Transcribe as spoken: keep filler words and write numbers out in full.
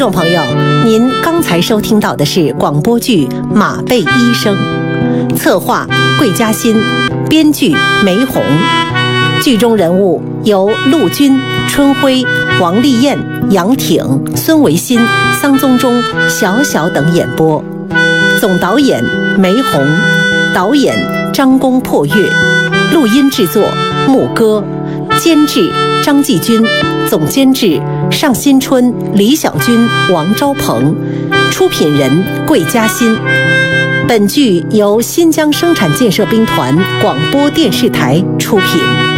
众朋友，您刚才收听到的是广播剧《马背医生》，策划桂嘉欣，编剧梅红。剧中人物由陆军、春辉、王丽燕、杨挺、孙维新、桑宗忠、小小等演播。总导演梅红，导演张公破月，录音制作牧歌，监制张继军，总监制尚新春、李小军、王昭鹏，出品人桂嘉欣。本剧由新疆生产建设兵团广播电视台出品。